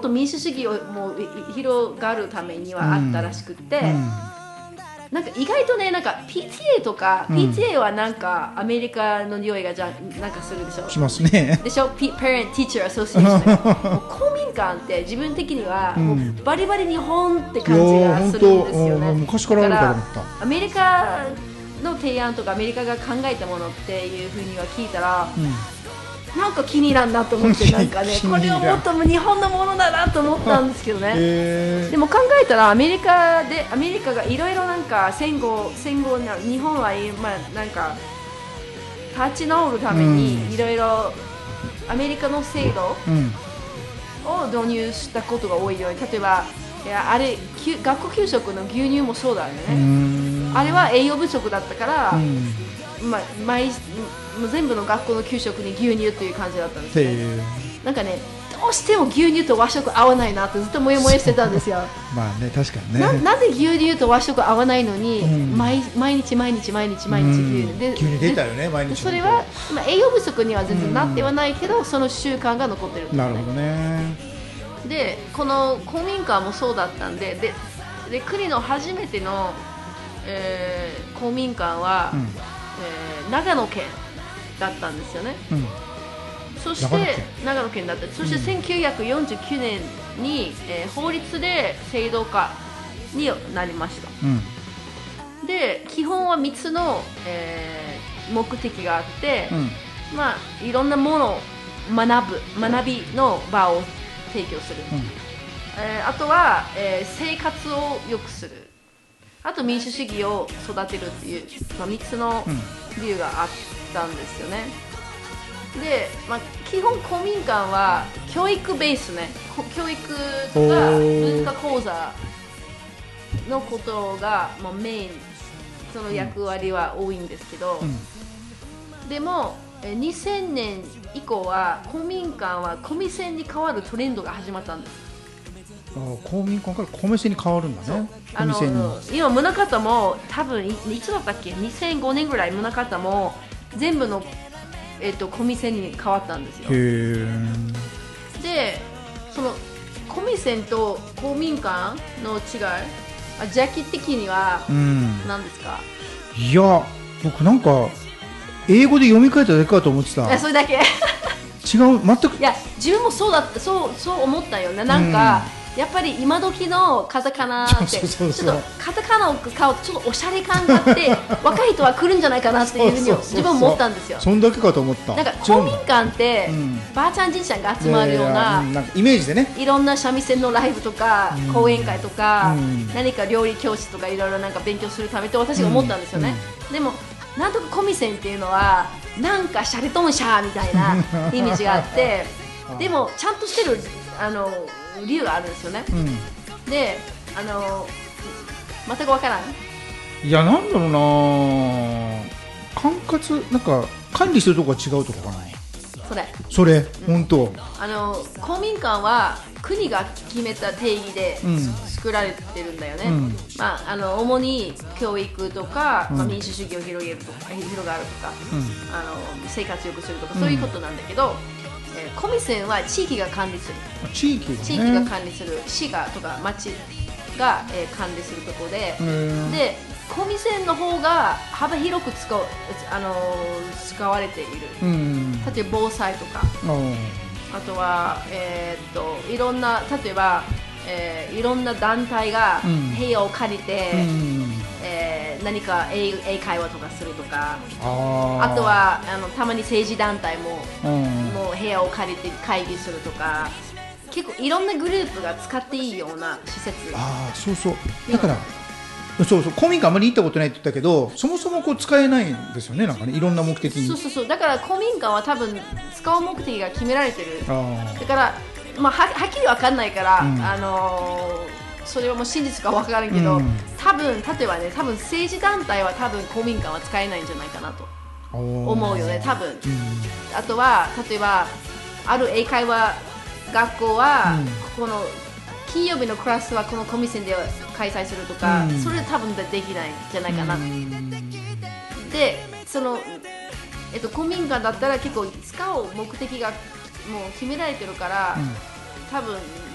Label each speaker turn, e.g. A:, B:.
A: と民主主義をもう広がるためにはあったらしくて、なんか意外とね、なんか PTA とか、PTA はなんかアメリカの匂いがなんかするでしょ。
B: しますね。
A: でしょ、Parent Teacher Association もう公民館って自分的にはもうバリバリ日本って感じがするんですよね。
B: 昔からあるから思った。
A: アメリカの提案とかアメリカが考えたものっていうふうには聞いたら、なんか気になるなと思ってなんかねこれをもっと日本のものだなと思ったんですけどね、でも考えたらアメリカがいろいろなんか戦後日本は今なんか立ち直るためにいろいろアメリカの制度を導入したことが多いように、例えばあれ学校給食の牛乳もそうだよね。あれは栄養不足だったから、全部の学校の給食に牛乳という感じだったんですね。なんかね、どうしても牛乳と和食合わないなってずっとモヤモヤしてたんですよ。
B: まあね、確かにね。
A: なんで牛乳と和食合わないのに、毎日牛乳
B: で急に出たよね、毎日。
A: それは、栄養不足には全然なってはないけど、その習慣が残ってるんですね。
B: なるほどね。
A: で、この公民館もそうだったんで、国の初めての、公民館は、長野県だったんですよね。そして長野県だった。そして1949年に、法律で制度化になりました。で、基本は3つの、目的があって、いろんなものを学びの場を提供する。あとは、生活を良くする。あと民主主義を育てるっていう、3つの理由があったんですよね。で、基本公民館は教育ベースね、教育とか文化講座のことがメイン、その役割は多いんですけど、でも2000年以降は公民館はコミセンに変わるトレンドが始まったんです。
B: 公民館からコミセンに変わるんだね。
A: 今宗像も多分いつだったっけ、2005年ぐらい宗像も全部の、コミセンに変わったんですよ。で、そのコミセンと公民館の違い、ジャッキー的には何ですか？
B: いや、僕なんか英語で読み替えただけかと思ってた。
A: それだけ違う、
B: 全く。
A: いや、自分もそう思ったよね。なんか、やっぱり今時のカタカナってちょっとカタカナを買うとちょっとおしゃれ感があって若い人は来るんじゃないかなっていうふうに自分思ったんですよ。
B: そんだけかと思った。
A: なんか公民館って、ばあちゃんじいちゃんが集まるような
B: イメージでね、
A: いろんな三味線のライブとか、講演会とか、何か料理教室とかいろいろなんか勉強するためと私が思ったんですよね。でもなんとかコミセンっていうのはなんかシャレトンシャーみたいなイメージがあってでもちゃんとしてる理由があるんですよね。で、全くわからん。
B: いや、なんだろうな、管轄なんか管理してるとこが違うとかかな。それ、本当。
A: 公民館は国が決めた定義で作られてるんだよね。主に教育とか、民主主義を広がるとか、生活を良くするとか、そういうことなんだけど、コミセンは地域が管理する。地域が管理する、市がとか町が、管理するところで、コミセンの方が幅広く使われている。例えば防災とか、あとはいろんな、例えば、いろんな団体が部屋を借りて、何か英会話とかするとか、あとはたまに政治団体も、もう部屋を借りて会議するとか、結構いろんなグループが使っていいような施設。
B: だから公民館あまり行ったことないって言ったけど、そもそも使えないんですよね、なんかね、いろんな目的に。
A: そうだから公民館は多分使う目的が決められてる。だから、はっきり分かんないから、それはもう真実か分からんけど、多分例えばね、多分政治団体は多分公民館は使えないんじゃないかなと思うよね、多分。あとは例えばある英会話学校は、この金曜日のクラスはこのコミセンで開催するとか、それ多分できないんじゃないかな。で、公民館だったら結構使う目的がもう決められてるから、多分